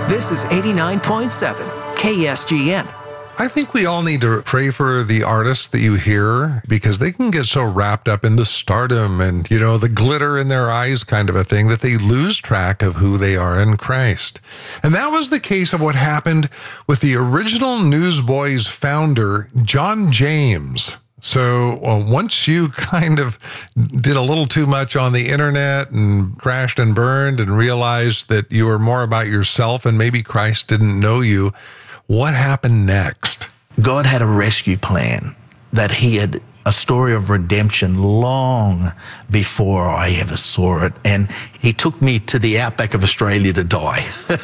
This is 89.7 KSGN. I think we all need to pray for the artists that you hear because they can get so wrapped up in the stardom and, the glitter in their eyes kind of a thing that they lose track of who they are in Christ. And that was the case of what happened with the original Newsboys founder, John James. So once you kind of did a little too much on the internet and crashed and burned and realized that you were more about yourself and maybe Christ didn't know you, what happened next? God had a rescue plan, that he had a story of redemption long before I ever saw it. And he took me to the outback of Australia to die.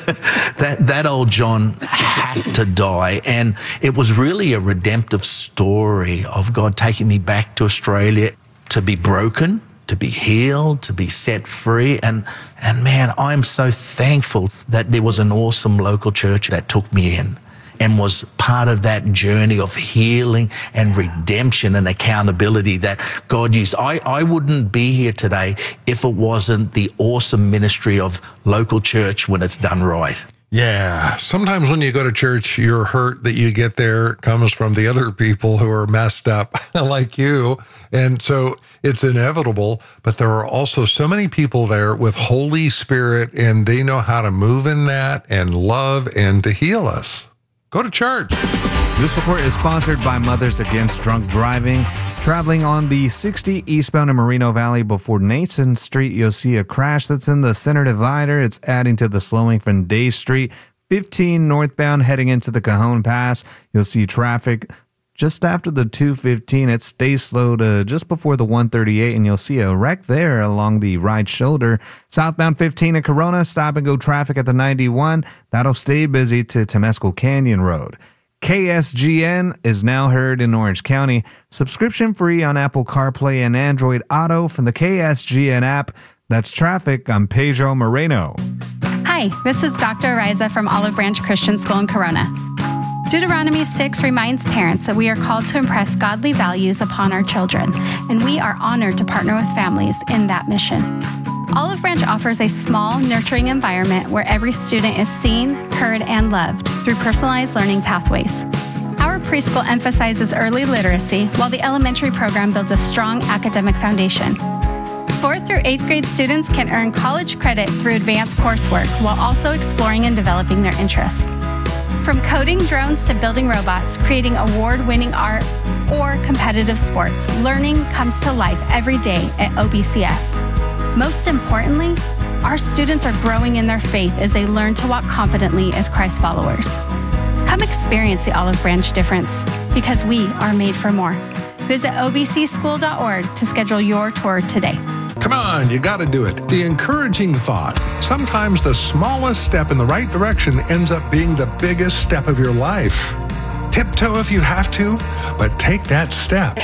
that old John had to die. And it was really a redemptive story of God taking me back to Australia to be broken, to be healed, to be set free. And man, I'm so thankful that there was an awesome local church that took me in and was part of that journey of healing and redemption and accountability that God used. I wouldn't be here today if it wasn't the awesome ministry of local church when it's done right. Yeah, sometimes when you go to church, your hurt that you get there comes from the other people who are messed up like you. And so it's inevitable, but there are also so many people there with Holy Spirit, and they know how to move in that and love and to heal us. Go to church. This report is sponsored by Mothers Against Drunk Driving. Traveling on the 60 eastbound in Moreno Valley before Nason Street, you'll see a crash that's in the center divider. It's adding to the slowing from Day Street. 15 northbound heading into the Cajon Pass. You'll see traffic just after the 215. It stays slow to just before the 138, and you'll see a wreck there along the right shoulder. Southbound 15 at Corona, stop-and-go traffic at the 91. That'll stay busy to Temescal Canyon Road. KSGN is now heard in Orange County. Subscription free on Apple CarPlay and Android Auto from the KSGN app. That's traffic. I'm Pedro Moreno. Hi, this is Dr. Ariza from Olive Branch Christian School in Corona. Deuteronomy 6 reminds parents that we are called to impress godly values upon our children, and we are honored to partner with families in that mission. Olive Branch offers a small, nurturing environment where every student is seen, heard, and loved through personalized learning pathways. Our preschool emphasizes early literacy, while the elementary program builds a strong academic foundation. 4th through 8th grade students can earn college credit through advanced coursework while also exploring and developing their interests. From coding drones to building robots, creating award-winning art, or competitive sports, learning comes to life every day at OBCS. Most importantly, our students are growing in their faith as they learn to walk confidently as Christ followers. Come experience the Olive Branch difference, because we are made for more. Visit obcschool.org to schedule your tour today. Come on, you got to do it. The encouraging thought. Sometimes the smallest step in the right direction ends up being the biggest step of your life. Tiptoe if you have to, but take that step.